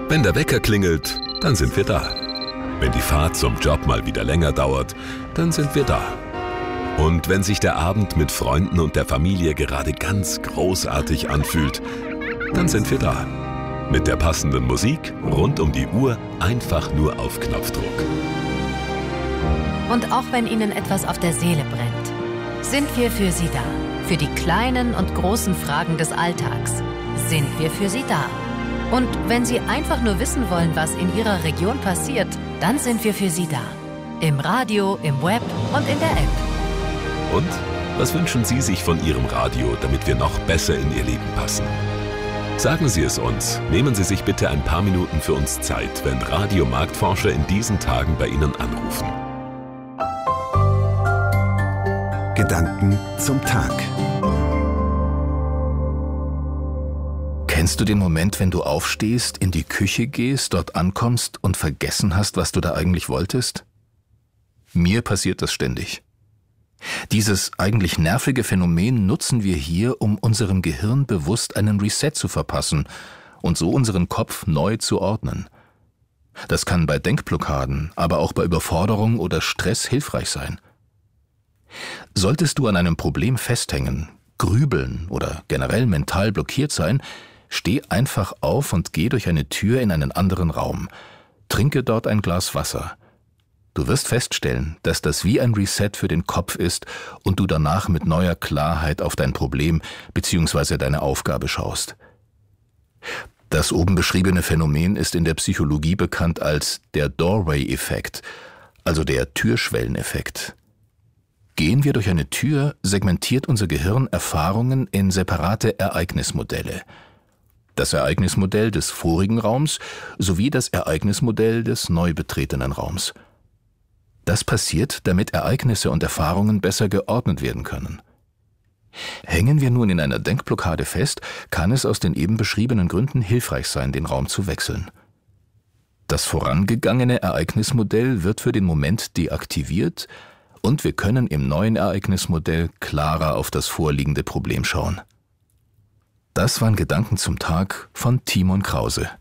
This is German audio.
Wenn der Wecker klingelt, dann sind wir da. Wenn die Fahrt zum Job mal wieder länger dauert, dann sind wir da. Und wenn sich der Abend mit Freunden und der Familie gerade ganz großartig anfühlt, dann sind wir da. Mit der passenden Musik rund um die Uhr, einfach nur auf Knopfdruck. Und auch wenn Ihnen etwas auf der Seele brennt, sind wir für Sie da. Für die kleinen und großen Fragen des Alltags sind wir für Sie da. Und wenn Sie einfach nur wissen wollen, was in Ihrer Region passiert, dann sind wir für Sie da. Im Radio, im Web und in der App. Und was wünschen Sie sich von Ihrem Radio, damit wir noch besser in Ihr Leben passen? Sagen Sie es uns. Nehmen Sie sich bitte ein paar Minuten für uns Zeit, wenn Radiomarktforscher in diesen Tagen bei Ihnen anrufen. Gedanken zum Tag. Kennst du den Moment, wenn du aufstehst, in die Küche gehst, dort ankommst und vergessen hast, was du da eigentlich wolltest? Mir passiert das ständig. Dieses eigentlich nervige Phänomen nutzen wir hier, um unserem Gehirn bewusst einen Reset zu verpassen und so unseren Kopf neu zu ordnen. Das kann bei Denkblockaden, aber auch bei Überforderung oder Stress hilfreich sein. Solltest du an einem Problem festhängen, grübeln oder generell mental blockiert sein, steh einfach auf und geh durch eine Tür in einen anderen Raum. Trinke dort ein Glas Wasser. Du wirst feststellen, dass das wie ein Reset für den Kopf ist und du danach mit neuer Klarheit auf dein Problem bzw. deine Aufgabe schaust. Das oben beschriebene Phänomen ist in der Psychologie bekannt als der Doorway-Effekt, also der Türschwelleneffekt. Gehen wir durch eine Tür, segmentiert unser Gehirn Erfahrungen in separate Ereignismodelle. Das Ereignismodell des vorigen Raums sowie das Ereignismodell des neu betretenen Raums. Das passiert, damit Ereignisse und Erfahrungen besser geordnet werden können. Hängen wir nun in einer Denkblockade fest, kann es aus den eben beschriebenen Gründen hilfreich sein, den Raum zu wechseln. Das vorangegangene Ereignismodell wird für den Moment deaktiviert und wir können im neuen Ereignismodell klarer auf das vorliegende Problem schauen. Das waren Gedanken zum Tag von Timon Krause.